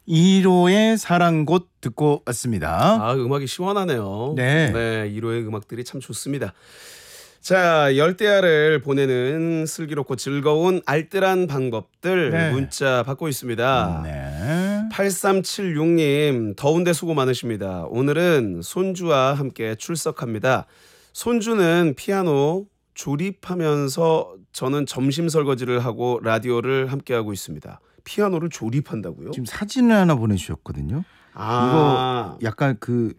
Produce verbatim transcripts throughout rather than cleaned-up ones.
일 호의 사랑곳 듣고 왔습니다. 아, 음악이 시원하네요. 네. 네, 일 호의 음악들이 참 좋습니다. 자, 열대야를 보내는 슬기롭고 즐거운 알뜰한 방법들 네. 문자 받고 있습니다. 네. 팔삼칠육 님, 더운데 수고 많으십니다. 오늘은 손주와 함께 출석합니다. 손주는 피아노 조립하면서 저는 점심 설거지를 하고 라디오를 함께 하고 있습니다. 피아노를 조립한다고요? 지금 사진을 하나 보내주셨거든요. 아, 이거 약간 그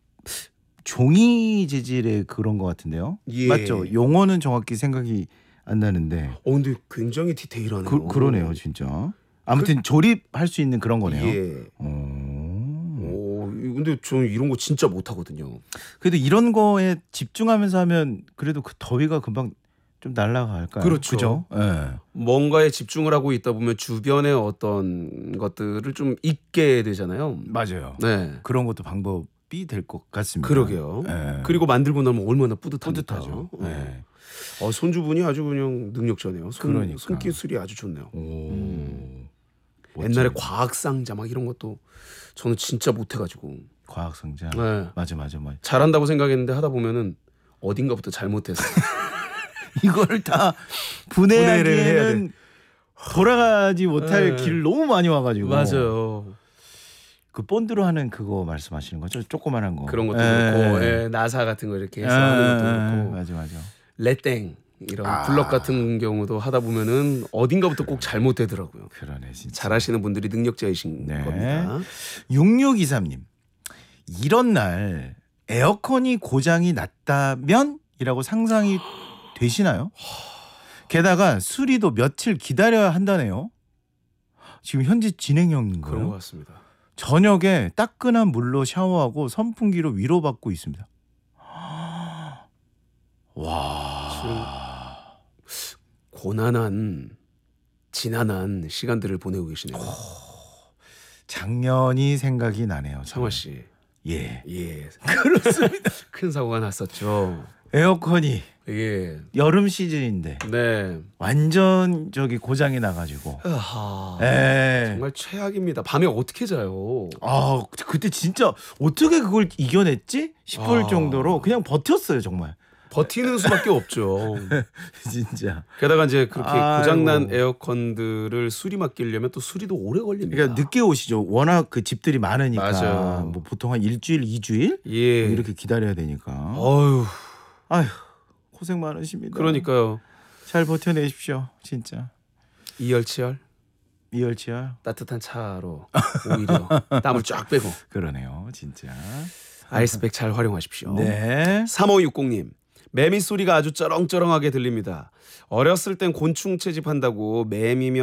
종이 재질의 그런 것 같은데요. 예. 맞죠? 용어는 정확히 생각이 안 나는데. 어, 근데 굉장히 디테일하네요. 그, 그러네요, 진짜. 아무튼 그, 조립할 수 있는 그런 거네요. 예. 오. 오, 근데 저는 이런 거 진짜 못 하거든요. 그래도 이런 거에 집중하면서 하면 그래도 그 더위가 금방 좀 날아갈까요? 그렇죠. 그죠? 네. 뭔가에 집중을 하고 있다 보면 주변의 어떤 것들을 좀 잊게 되잖아요. 맞아요. 네. 그런 것도 방법이 될 것 같습니다. 그러게요. 네. 그리고 만들고 나면 얼마나 뿌듯합니까? 뿌듯하죠. 네. 어, 손주분이 아주 그냥 능력자네요. 손, 그러니까. 손기술이 아주 좋네요. 오. 음. 멋져요. 옛날에 과학상자 막 이런 것도 저는 진짜 못해가지고. 과학상자. 네. 맞아, 맞아, 맞아. 잘한다고 생각했는데 하다 보면은 어딘가부터 잘못했어. 이거를 다 분해를 분해하기에는 돌아가지 못할 네. 길을 너무 많이 와가지고. 맞아요. 그 본드로 하는 그거 말씀하시는 거죠? 조그만한 거. 그런 것도 에. 그렇고, 예, 나사 같은 거 이렇게 해서 에. 하는 것도 그렇고, 맞아, 맞아. 레땡 이런 아. 블럭 같은 경우도 하다 보면은 어딘가부터 꼭 잘못되더라고요. 그러네, 진짜. 잘하시는 분들이 능력자이신 네. 겁니다. 육육이삼 님. 이런 날 에어컨이 고장이 났다면? 이라고 상상이 되시나요? 게다가 수리도 며칠 기다려야 한다네요. 지금 현재 진행형인가요? 그런 것 같습니다. 저녁에 따끈한 물로 샤워하고 선풍기로 위로받고 있습니다. 와. 고난한 지난한 시간들을 보내고 계시네요. 작년이 생각이 나네요. 상화 씨. 예. 예. 그렇습니다. 큰 사고가 났었죠. 에어컨이 예. 여름 시즌인데 네. 완전 저기 고장이 나가지고. 아하. 에. 정말 최악입니다. 밤에 어떻게 자요? 아 그때 진짜 어떻게 그걸 이겨냈지 싶을 아. 정도로 그냥 버텼어요 정말. 버티는 수밖에 없죠. 진짜. 게다가 이제 그렇게 아이고. 고장난 에어컨들을 수리 맡기려면 또 수리도 오래 걸립니다. 그러니까 늦게 오시죠. 워낙 그 집들이 많으니까. 맞아요. 뭐 보통 한 일주일, 이주일 예. 이렇게 기다려야 되니까. 어휴. 아휴 고생 많으십니다. 그러니까요. 잘 버텨내십시오. 진짜. 이열치열 이열치열. 따뜻한 차로 오히려 땀을 쫙 빼고 그러네요. 진짜. 아이스백 잘 활용하십시오. 네. 삼오육공 님. 매미 소리가 아주 쩌렁쩌렁하게 들립니다. 어렸을 땐 곤충 채집한다고 매미며